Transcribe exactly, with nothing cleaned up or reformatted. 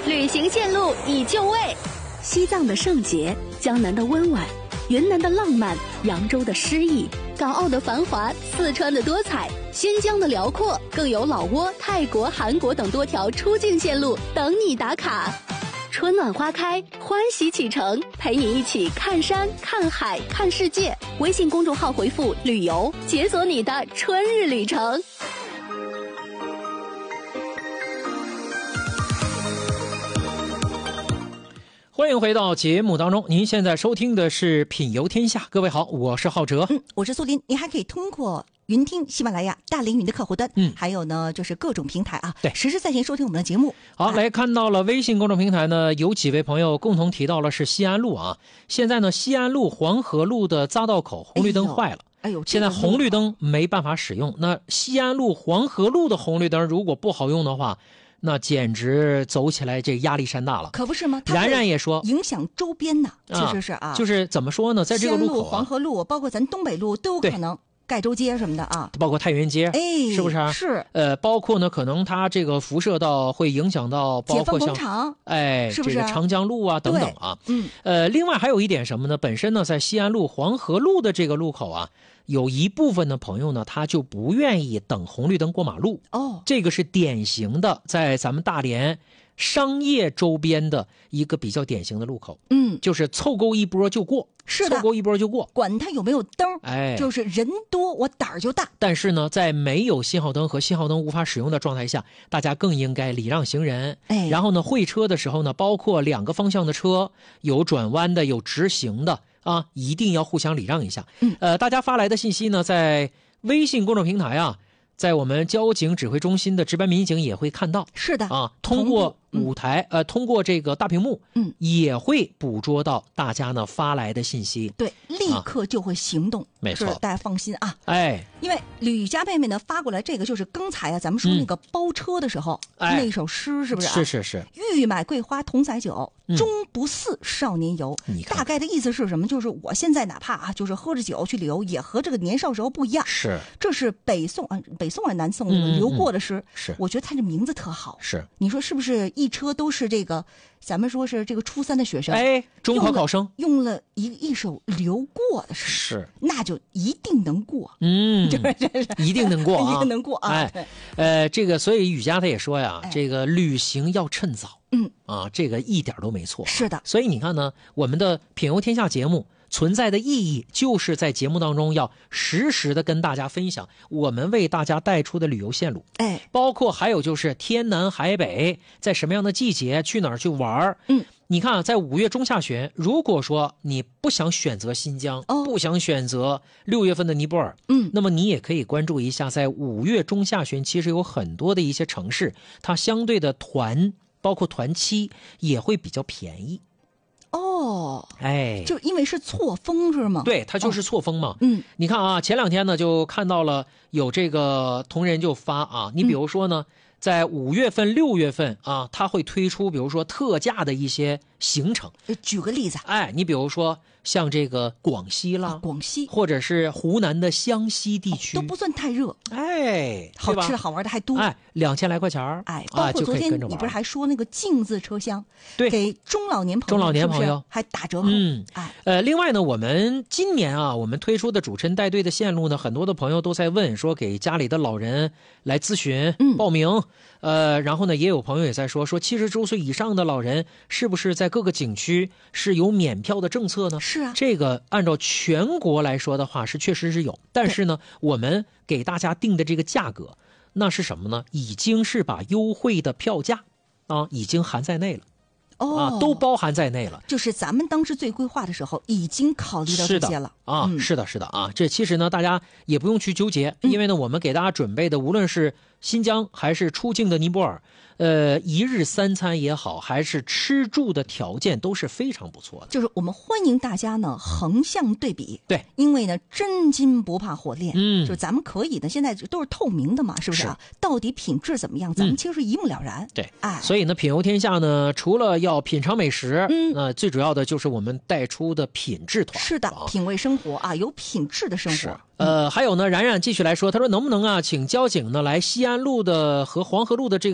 旅行线路已就位，西藏的圣洁，江南的温婉，云南的浪漫，扬州的诗意，港澳的繁华，四川的多彩，新疆的辽阔，更有老挝、泰国、韩国等多条出境线路等你打卡。春暖花开，欢喜启程，陪你一起看山、看海、看世界。微信公众号回复“旅游”，解锁你的春日旅程。 欢迎回到节目当中，您现在收听的是《品游天下》。各位好，我是浩哲， 嗯，我是苏林。您还可以通过云听、喜马拉雅、大凌云的客户端，嗯，还有呢就是各种平台啊， 对， 实时在线收听我们的节目。 好，来看到了微信公众平台呢，有几位朋友共同提到了是西安路啊。现在呢，西安路黄河路的匝道口红绿灯坏了。 哎呦， 现在红绿灯没办法使用。那西安路黄河路的红绿灯如果不好用的话，那简直走起来这压力山大了， 可不是吗？ 冉冉也说影响周边呢，确实是啊。 就是怎么说呢，在这个路口、啊、 西安路、黄河路，包括咱东北路都有可能盖州街什么的啊， 包括太原街， 哎， 是不是、啊？ 是。 呃，包括呢，可能它这个辐射到会影响到，包括像解放广场， 哎， 是不是、 这个长江路啊等等啊。 嗯。 呃，另外还有一点什么呢？本身呢，在西安路黄河路的这个路口啊。有一部分的朋友呢，他就不愿意等红绿灯过马路。 哦， 这个是典型的，在咱们大连商业周边的一个比较典型的路口。 嗯， 就是凑够一波就过， 是的， 凑够一波就过， 管它有没有灯， 哎， 就是人多我胆儿就大。 但是呢，在没有信号灯和信号灯无法使用的状态下，大家更应该礼让行人。 哎， 然后呢，会车的时候呢，包括两个方向的车，有转弯的，有直行的。啊，一定要互相礼让一下。 嗯， 呃，大家发来的信息呢，在微信公众平台啊，在我们交警指挥中心的值班民警也会看到。 是的啊，通过舞台、嗯、呃，通过这个大屏幕， 嗯， 也会捕捉到大家呢发来的信息。 对，立刻就会行动。啊、 没错， 大家放心啊。 哎， 因为吕家妹妹呢发过来这个，就是刚才啊，咱们说那个包车的时候， 嗯、 那首诗是不是、啊？ 是是是。 欲买桂花同载酒， 嗯、 终不似少年游。大概的意思是什么？就是我现在哪怕啊，就是喝着酒去旅游，也和这个年少时候不一样。 是， 这是北宋啊，北宋啊，南宋那个刘过的诗。 嗯嗯、是， 我觉得他这名字特好。 是， 你说是不是？一车都是这个，咱们说是这个初三的学生， 哎，中考考生用了一一首刘过的诗， 是， 那就一定能过。 嗯， 这这是一定能过啊， 一定能过啊。 哎，呃，这个，所以雨佳他也说呀， 哎、 这个旅行要趁早。 嗯啊，这个一点都没错。 是的， 所以你看呢，我们的品游天下节目存在的意义，就是在节目当中要实时的跟大家分享我们为大家带出的旅游线路。 哎， 包括还有就是天南海北，在什么样的季节去哪儿去玩。 嗯， 你看啊，在五月中下旬，如果说你不想选择新疆， 哦、 不想选择六月份的尼泊尔， 嗯， 那么你也可以关注一下，在五月中下旬，其实有很多的一些城市，它相对的团。包括团期也会比较便宜， 哦， 哎， 就因为是错峰是吗？ 对，它就是错峰嘛。 哦、嗯， 你看啊，前两天呢就看到了有这个同仁就发啊，你比如说呢， 嗯、 在五月份、六月份啊，他会推出比如说特价的一些行程。 举个例子， 哎，你比如说像这个广西啦， 啊、广西或者是湖南的湘西地区、 哦、都不算太热， 哎， 好吃的好玩的还多， 哎，两千来块钱哎，包括昨天你不是还说那个镜字车厢， 对， 给中老年朋友， 中老年朋友还打折扣， 嗯， 哎， 呃，另外呢，我们今年啊，我们推出的主持人带队的线路呢，很多的朋友都在问，说给家里的老人来咨询、 嗯、 报名，呃，然后呢，也有朋友也在说，说七十周岁以上的老人是不是在各个景区是有免票的政策呢？ 是啊， 这个按照全国来说的话，是确实是有，但是呢，我们给大家定的这个价格，那是什么呢？已经是把优惠的票价啊，已经含在内了。 哦、 啊，都包含在内了。 就是咱们当时最规划的时候，已经考虑到这些了啊、 嗯。 是的，是的啊。这其实呢，大家也不用去纠结，因为呢，我们给大家准备的，无论是新疆还是出境的尼泊尔，呃，一日三餐也好，还是吃住的条件都是非常不错的。 就是我们欢迎大家呢横向对比， 对， 因为呢真金不怕火炼， 嗯， 就是咱们可以呢，现在都是透明的嘛，是不是啊？是到底品质怎么样，咱们其实一目了然。 嗯、对， 哎， 所以呢，品游天下呢，除了要品尝美食， 嗯， 那、呃、最主要的就是我们带出的品质团。 是的，啊、品味生活啊，有品质的生活。 是呃，还有呢，冉冉继续来说，他说能不能啊，请交警呢来西安路的和黄河路的这个。